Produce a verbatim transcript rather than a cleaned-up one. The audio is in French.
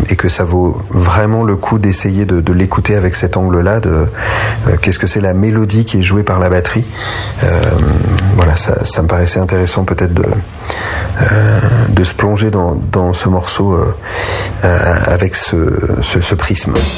et que ça vaut vraiment le coup d'essayer de, de l'écouter avec cet angle-là, de euh, qu'est-ce que c'est la mélodie qui est jouée par la batterie. Euh, voilà, ça, ça me paraissait intéressant peut-être de, euh, de se plonger dans, dans ce morceau euh, euh, avec ce, ce, ce prisme.